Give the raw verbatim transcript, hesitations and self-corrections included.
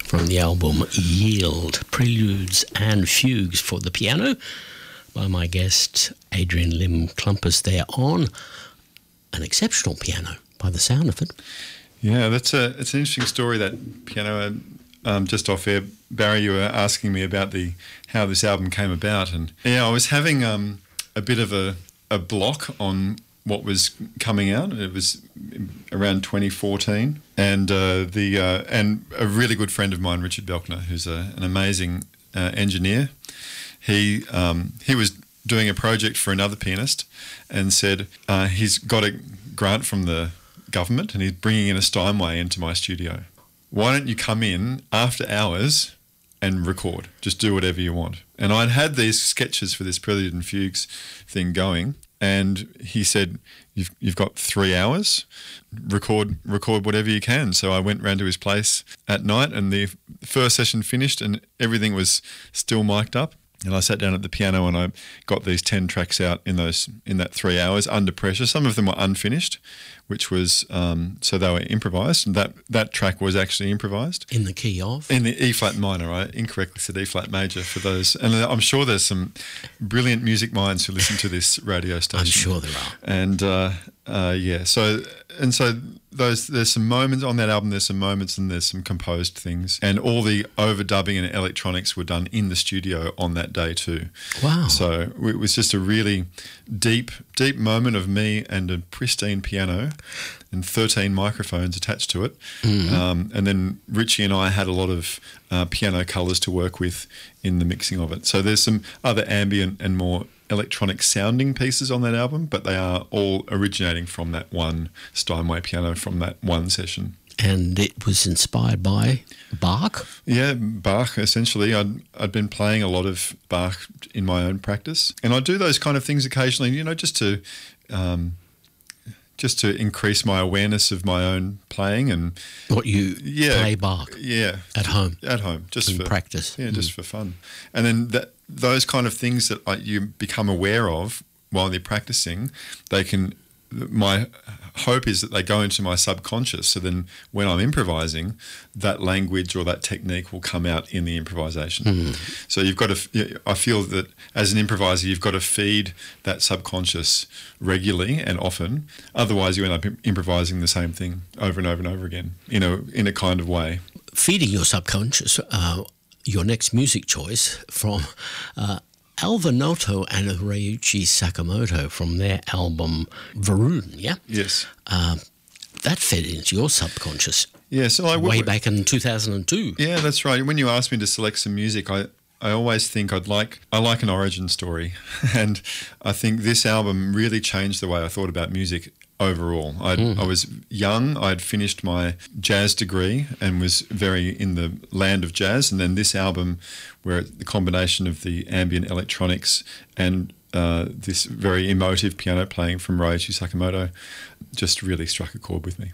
from the album Yield, Preludes and Fugues for the piano by my guest Adrian Lim Klumpus there on an exceptional piano by the sound of it. Yeah, that's a it's an interesting story, that piano. Um, just off air, Barry, you were asking me about the how this album came about, and yeah, I was having um, a bit of a, a block on what was coming out. It was around twenty fourteen, and uh, the uh, and a really good friend of mine, Richard Belkner, who's a, an amazing uh, engineer. He um, he was doing a project for another pianist, and said uh, he's got a grant from the government, and he's bringing in a Steinway into my studio. Why don't you come in after hours and record? Just do whatever you want. And I'd had these sketches for this Prelude and Fugues thing going, and he said, you've you've got three hours, record record whatever you can. So I went round to his place at night, and the first session finished and everything was still mic'd up. And I sat down at the piano and I got these ten tracks out in those in that three hours under pressure. Some of them were unfinished, which was um, so they were improvised. And that that track was actually improvised in the key of in the E flat minor. I incorrectly said E flat major for those. And I'm sure there's some brilliant music minds who listen to this radio station. I'm sure there are. And uh, uh, yeah, so and so. Those there's some moments on that album. There's some moments and there's some composed things, and all the overdubbing and electronics were done in the studio on that day too. Wow! So it was just a really deep, deep moment of me and a pristine piano, and thirteen microphones attached to it. Mm-hmm. Um, and then Richie and I had a lot of uh, piano colours to work with in the mixing of it. So there's some other ambient and more electronic sounding pieces on that album, but they are all originating from that one Steinway piano from that one session. And it was inspired by Bach? Yeah, Bach, essentially. I'd, I'd been playing a lot of Bach in my own practice, and I do those kind of things occasionally, you know, just to um, just to increase my awareness of my own playing. And what you yeah, play Bach yeah, at home? At home, just in for practice. Yeah, mm. just for fun. And then that those kind of things that I, you become aware of while you're practicing, they can, my hope is that they go into my subconscious, so then when I'm improvising, that language or that technique will come out in the improvisation. Mm. So you've got to, I feel that as an improviser, you've got to feed that subconscious regularly and often, otherwise you end up improvising the same thing over and over and over again, in a, in a kind of way. Feeding your subconscious, uh, your next music choice from uh, Alva Noto and Ryuichi Sakamoto from their album Varun, yeah? Yes. Uh, that fed into your subconscious. Yeah, so I way back in two thousand two. Yeah, that's right. When you asked me to select some music, I I always think I'd like I like an origin story, and I think this album really changed the way I thought about music overall. I'd, mm. I was young, I'd finished my jazz degree and was very in the land of jazz, and then this album, where the combination of the ambient electronics and uh, this very emotive piano playing from Ryuichi Sakamoto just really struck a chord with me.